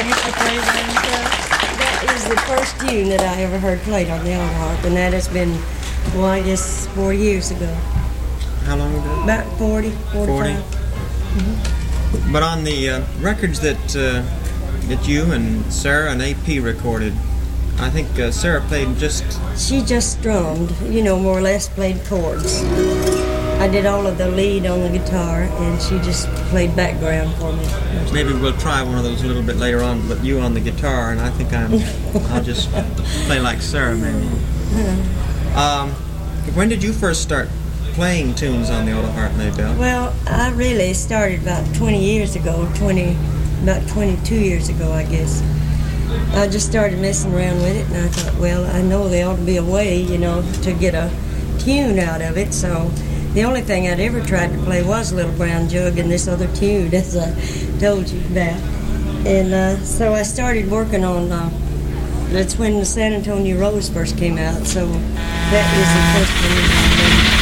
used to play that is the first tune that I ever heard played on the old harp, and that has been, well, I guess 40 years ago. How long ago? About 40, 45. 40? Mm-hmm. But on the records that you and Sarah and AP recorded, I think Sarah played just... She just strummed, more or less played chords. I did all of the lead on the guitar, and she just played background for me. Maybe we'll try one of those a little bit later on, but you on the guitar, and I think I'll just play like Sarah, maybe. When did you first start playing tunes on the old harp, Maybelle? Well, I really started about 20 years ago, about 22 years ago, I guess. I just started messing around with it, and I thought, well, I know there ought to be a way, to get a tune out of it, so the only thing I'd ever tried to play was Little Brown Jug and this other tune, as I told you about. And so I started working on, that's when the San Antonio Rose first came out, so that was the first one.